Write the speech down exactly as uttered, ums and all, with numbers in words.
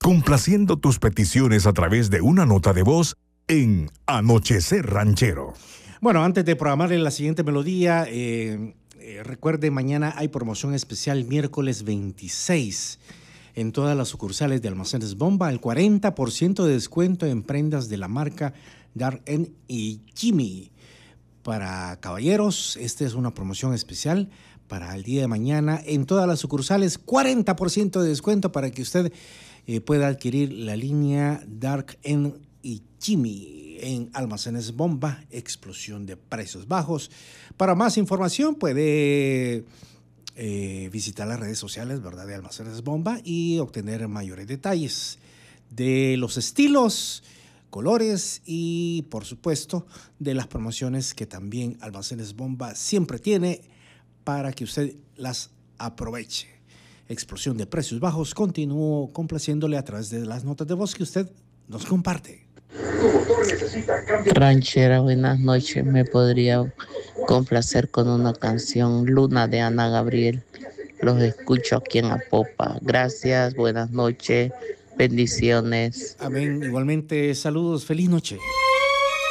complaciendo tus peticiones a través de una nota de voz en Anochecer Ranchero. Bueno, antes de programarle la siguiente melodía, eh, eh, recuerde, mañana hay promoción especial miércoles veintiséis en todas las sucursales de Almacenes Bomba, el cuarenta por ciento de descuento en prendas de la marca Dark N y Jimmy. Para caballeros, esta es una promoción especial para el día de mañana en todas las sucursales, cuarenta por ciento de descuento para que usted eh, pueda adquirir la línea Dark N y Jimmy en Almacenes Bomba, explosión de precios bajos. Para más información puede eh, visitar las redes sociales, ¿verdad?, de Almacenes Bomba y obtener mayores detalles de los estilos, colores y, por supuesto, de las promociones que también Almacenes Bomba siempre tiene para que usted las aproveche. Explosión de precios bajos, continúo complaciéndole a través de las notas de voz que usted nos comparte. Ranchera, buenas noches. ¿Me podría complacer con una canción, Luna, de Ana Gabriel? Los escucho aquí en Apopa. Gracias, buenas noches, bendiciones. Amén. Igualmente, saludos, feliz noche.